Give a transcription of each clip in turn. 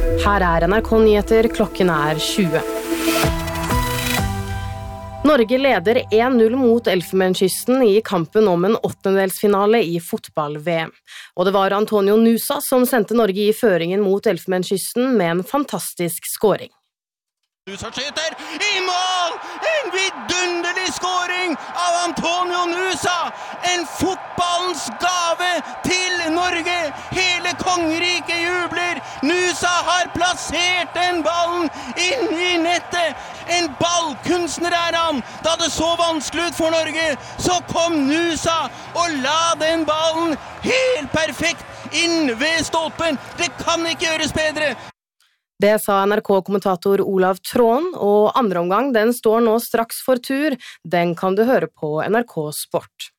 Her NRK Nyheter, klokken 20. Norge leder 1-0 mot Elfenbenskysten i kampen om en åttendedelsfinale i fotball-VM. Og det var Antonio Nusa som sendte Norge i føringen mot Elfenbenskysten med en fantastisk skåring. Nusa skyter i mål! En vidunderlig skåring av Antonio Nusa! En fotballens gave til Norge! Hele kongeriket jubler! Nusa har plassert den ballen inn i nettet! En ballkunstner han! Da det så vanskelig ut for Norge, så kom Nusa og la den ballen helt perfekt inn ved stolpen! Det kan ikke gjøres bedre! Det sa NRK-kommentator Olav Tråen, og andre omgang den står nå straks for tur. Den kan du høre på NRK Sport.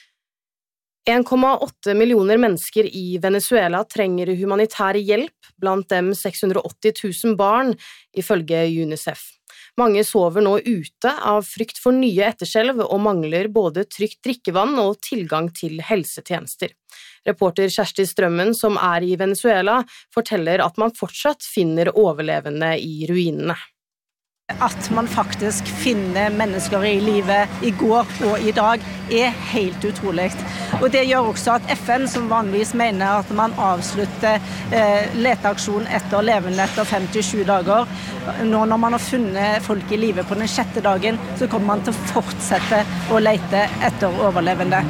1,8 millioner mennesker i Venezuela trenger humanitær hjelp, blant dem 680 000 barn, ifølge UNICEF. Mange sover nå ute av frykt for nye etterskjelv og mangler både trygt drikkevann og tilgang til helsetjenester. Reporter Kjersti Strømmen, som i Venezuela, forteller at man fortsatt finner overlevende i ruinene. At man faktisk finner mennesker i livet i går og i dag helt utrolig. Og det gjør også at FN, som vanligvis mener at man avslutter leteaksjon etter levende etter 57 dager, nå når man har funnet folk i livet på den 6. dagen, så kommer man til å fortsette å lete etter overlevende.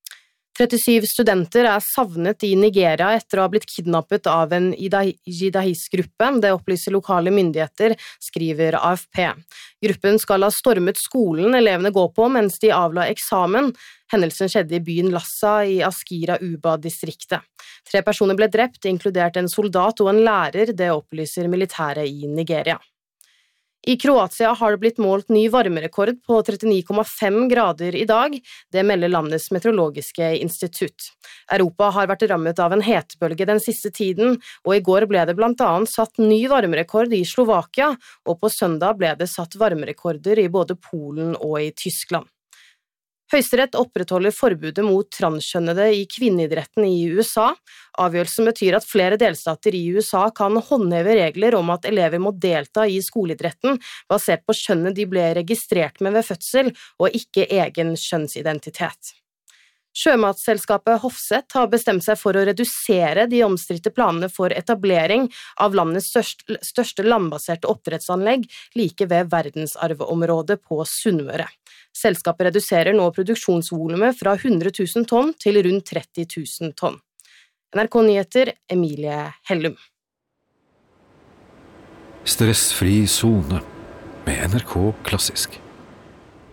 37 studenter savnet i Nigeria etter å ha blitt kidnappet av en jihadistgruppe. Det opplyser lokale myndigheter, skriver AFP. Gruppen skal ha stormet skolen elevene går på mens de avla eksamen. Hendelsen skjedde i byen Lassa i Askira-Uba-distriktet. 3 personer ble drept, inkludert en soldat og en lærer, det opplyser militæret i Nigeria. I Kroatia har det blitt målt ny varmerekord på 39,5 grader i dag, det melder landets meteorologiske institutt. Europa har vært rammet av en hetebølge den siste tiden, og i går ble det blant annet satt ny varmerekord i Slovakia, og på søndag ble det satt varmerekorder i både Polen og i Tyskland. Høyesterett opprettholder forbudet mot transkjønnede i kvinneidretten i USA. Avgjørelsen betyr at flere delstater i USA kan håndheve regler om at elever må delta i skoleidretten basert på kjønnet de ble registrert med ved fødsel, og ikke egen kjønnsidentitet. Sjømatselskapet Hofseth har bestemt seg for å redusere de omstridte planene for etablering av landets største landbaserte oppdrettsanlegg like ved verdensarvområdet på Sunnmøre. Selskapet reduserer nå produksjonsvolumet fra 100 000 tonn til rundt 30 000 tonn. NRK Nyheter, Emilie Hellum. Stressfri zone med NRK Klassisk.